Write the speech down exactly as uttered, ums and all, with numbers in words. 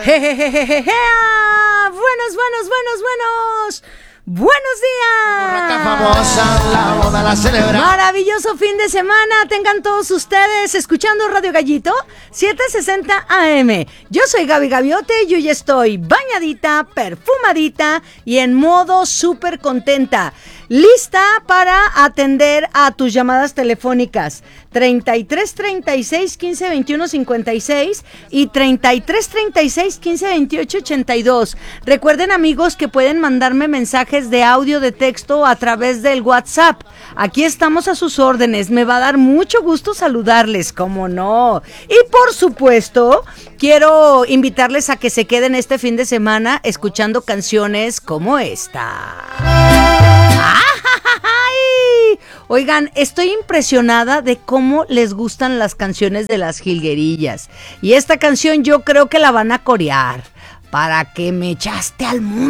Jejejejeje. Buenos, buenos, buenos, buenos. Buenos días. Famosa, la boda la celebra. Maravilloso fin de semana tengan todos ustedes escuchando Radio Gallito setecientos sesenta A M. Yo soy Gaby Gaviote y hoy estoy bañadita, perfumadita y en modo súper contenta. Lista para atender a tus llamadas telefónicas treinta y tres, treinta y seis, quince, veintiuno, cincuenta y seis y treinta y tres, treinta y seis, quince, veintiocho, ochenta y dos. Recuerden, amigos, que pueden mandarme mensajes de audio, de texto a través del WhatsApp. Aquí estamos a sus órdenes. Me va a dar mucho gusto saludarles, cómo no. Y por supuesto, quiero invitarles a que se queden este fin de semana escuchando canciones como esta. ¡Ay! Oigan, estoy impresionada de cómo les gustan las canciones de las jilguerillas. Y esta canción yo creo que la van a corear. ¿Para qué me echaste al mundo?